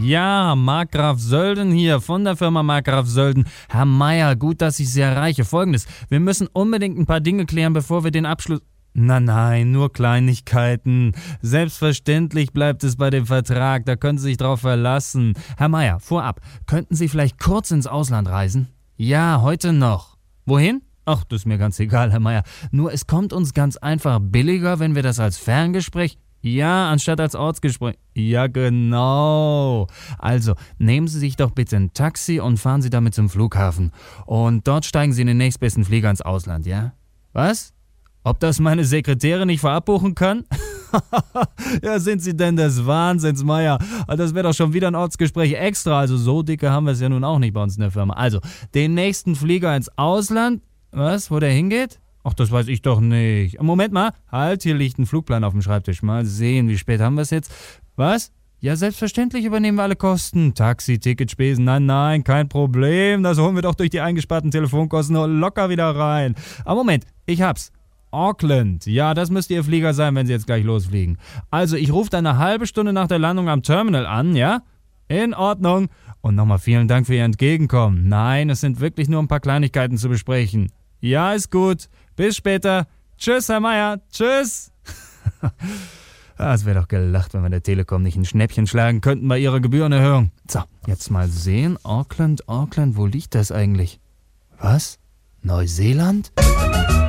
Ja, Markgraf Sölden hier von der Firma Markgraf Sölden. Herr Meier, gut, dass ich Sie erreiche. Folgendes, wir müssen unbedingt ein paar Dinge klären, bevor wir den Abschluss... Nein, nur Kleinigkeiten. Selbstverständlich bleibt es bei dem Vertrag, da können Sie sich drauf verlassen. Herr Meier, vorab, könnten Sie vielleicht kurz ins Ausland reisen? Ja, heute noch. Wohin? Ach, das ist mir ganz egal, Herr Meier. Nur es kommt uns ganz einfach billiger, wenn wir das als Ferngespräch... Ja, anstatt als Ortsgespräch. Ja, genau. Also, nehmen Sie sich doch bitte ein Taxi und fahren Sie damit zum Flughafen. Und dort steigen Sie in den nächstbesten Flieger ins Ausland, ja? Was? Ob das meine Sekretärin nicht vorab buchen kann? Ja, sind Sie denn des Wahnsinns, Meier? Das wäre doch schon wieder ein Ortsgespräch extra. Also so dicke haben wir es ja nun auch nicht bei uns in der Firma. Also, den nächsten Flieger ins Ausland. Was? Wo der hingeht? Ach, das weiß ich doch nicht. Moment mal. Halt, hier liegt ein Flugplan auf dem Schreibtisch. Mal sehen, wie spät haben wir es jetzt? Was? Ja, selbstverständlich übernehmen wir alle Kosten. Taxi, Ticket, Spesen. Nein, kein Problem. Das holen wir doch durch die eingesparten Telefonkosten locker wieder rein. Aber Moment, ich hab's. Auckland. Ja, das müsste Ihr Flieger sein, wenn Sie jetzt gleich losfliegen. Also, ich rufe dann eine halbe Stunde nach der Landung am Terminal an, ja? In Ordnung. Und nochmal vielen Dank für Ihr Entgegenkommen. Nein, es sind wirklich nur ein paar Kleinigkeiten zu besprechen. Ja, ist gut. Bis später. Tschüss, Herr Meier. Tschüss. Es wäre doch gelacht, wenn wir der Telekom nicht ein Schnäppchen schlagen könnten bei ihrer Gebührenerhöhung. So, jetzt mal sehen. Auckland, wo liegt das eigentlich? Was? Neuseeland?